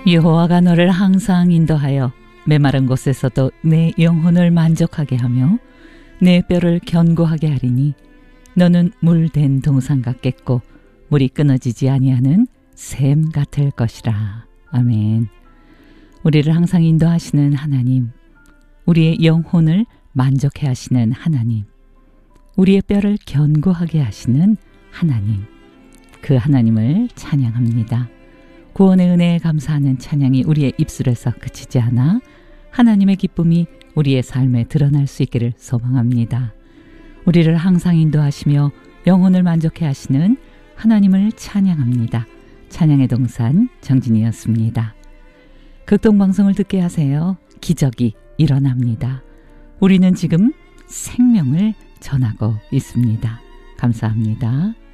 여호와가 너를 항상 인도하여 메마른 곳에서도 내 영혼을 만족하게 하며 내 뼈를 견고하게 하리니 너는 물된 동산 같겠고 물이 끊어지지 아니하는 샘 같을 것이라. 아멘. 우리를 항상 인도하시는 하나님, 우리의 영혼을 만족해 하시는 하나님, 우리의 뼈를 견고하게 하시는 하나님, 그 하나님을 찬양합니다. 구원의 은혜에 감사하는 찬양이 우리의 입술에서 그치지 않아 하나님의 기쁨이 우리의 삶에 드러날 수 있기를 소망합니다. 우리를 항상 인도하시며 영혼을 만족해 하시는 하나님을 찬양합니다. 찬양의 동산 정진이었습니다. 극동방송을 듣게 하세요. 기적이 일어납니다. 우리는 지금 생명을 전하고 있습니다. 감사합니다.